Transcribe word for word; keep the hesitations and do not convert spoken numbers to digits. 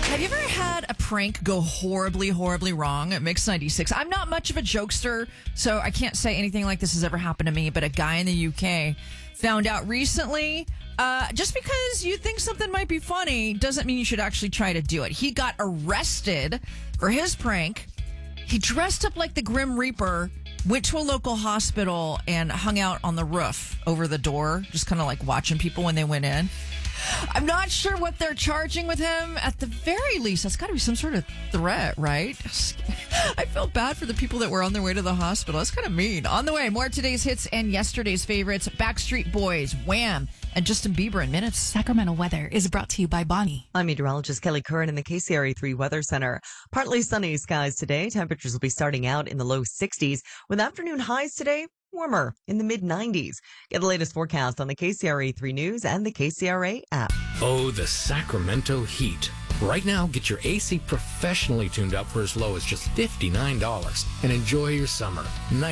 Have you ever had a prank go horribly, horribly wrong at Mix ninety-six? I'm not much of a jokester, so I can't say anything like this has ever happened to me, but a guy in the U K found out recently, uh, just because you think something might be funny doesn't mean you should actually try to do it. He got arrested for his prank. He dressed up like the Grim Reaper, went to a local hospital, and hung out on the roof over the door, just kind of like watching people when they went in. I'm not sure what they're charging with him. At the very least, that's got to be some sort of threat, right? I feel bad for the people that were on their way to the hospital. That's kind of mean. On the way, more of today's hits and yesterday's favorites. Backstreet Boys, Wham, and Justin Bieber in minutes. Sacramento weather is brought to you by Bonnie. I'm meteorologist Kelly Curran in the K C R A three Weather Center. Partly sunny skies today. Temperatures will be starting out in the low sixties, with afternoon highs today warmer in the mid nineties. Get the latest forecast on the K C R A three News and the K C R A app. Oh, the Sacramento heat. Right now, get your A C professionally tuned up for as low as just fifty-nine dollars and enjoy your summer. Nice